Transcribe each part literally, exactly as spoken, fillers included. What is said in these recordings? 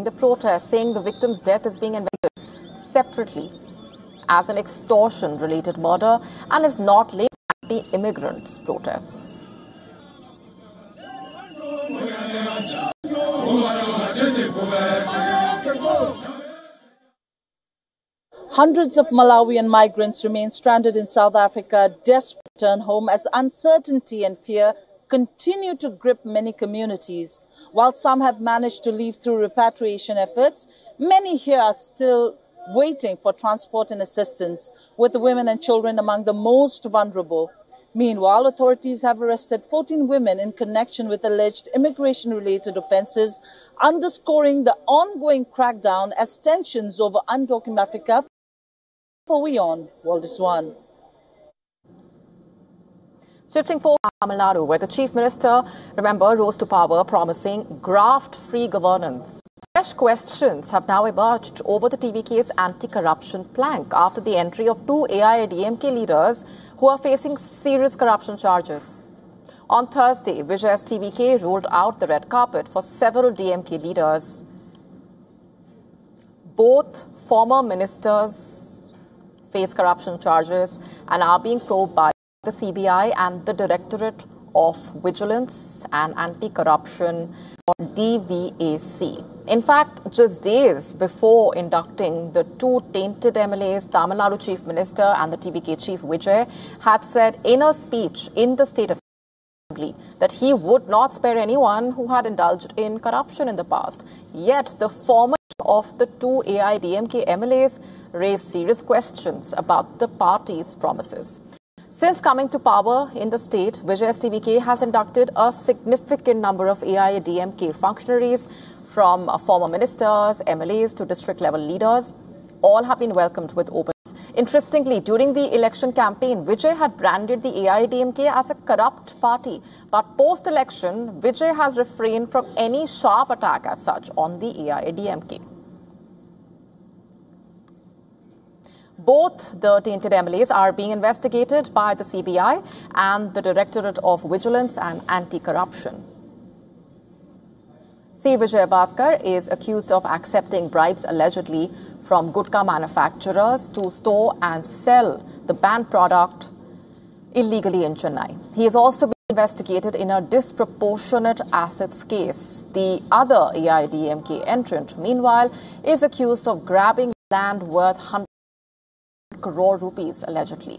the protest, saying the victim's death is being investigated separately as an extortion-related murder and is not linked to anti-immigrants protests. Hundreds of Malawian migrants remain stranded in South Africa, desperate to return home as uncertainty and fear continue to grip many communities. While some have managed to leave through repatriation efforts, many here are still waiting for transport and assistance, with the women and children among the most vulnerable. Meanwhile, authorities have arrested fourteen women in connection with alleged immigration-related offences, underscoring the ongoing crackdown as tensions over undocumented Africa. For we on, World is One. Shifting forward to Tamil Nadu, where the Chief Minister, remember, rose to power promising graft-free governance. Fresh questions have now emerged over the T V K's anti-corruption plank after the entry of two A I A D M K leaders who are facing serious corruption charges. On Thursday, Vijay's T V K rolled out the red carpet for several D M K leaders. Both former ministers face corruption charges and are being probed by the C B I and the Directorate of Vigilance and Anti-Corruption, or D V A C. In fact, just days before inducting the two tainted M L As, Tamil Nadu Chief Minister and the T V K Chief Vijay had said in a speech in the State Assembly that he would not spare anyone who had indulged in corruption in the past. Yet, the former of the two A I A D M K M L As raised serious questions about the party's promises. Since coming to power in the state, Vijay's T V K has inducted a significant number of A I A D M K functionaries, from former ministers, M L As to district-level leaders. All have been welcomed with openness. Interestingly, during the election campaign, Vijay had branded the A I A D M K as a corrupt party. But post-election, Vijay has refrained from any sharp attack as such on the A I A D M K. Both the tainted M L As are being investigated by the C B I and the Directorate of Vigilance and Anti-Corruption. C. Vijay Bhaskar is accused of accepting bribes allegedly from gutka manufacturers to store and sell the banned product illegally in Chennai. He is also being investigated in a disproportionate assets case. The other A I A D M K entrant, meanwhile, is accused of grabbing land worth one hundred crore rupees allegedly.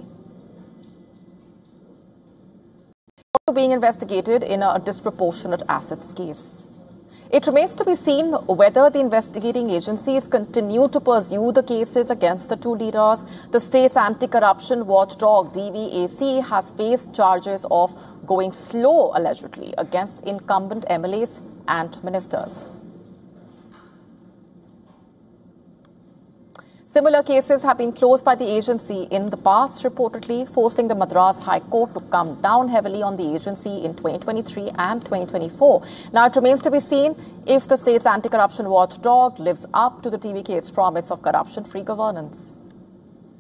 Also being investigated in a disproportionate assets case. It remains to be seen whether the investigating agencies continue to pursue the cases against the two leaders. The state's anti-corruption watchdog D V A C has faced charges of going slow allegedly against incumbent M L As and ministers. Similar cases have been closed by the agency in the past, reportedly forcing the Madras High Court to come down heavily on the agency in twenty twenty-three and twenty twenty-four. Now, it remains to be seen if the state's anti-corruption watchdog lives up to the T V K's promise of corruption-free governance.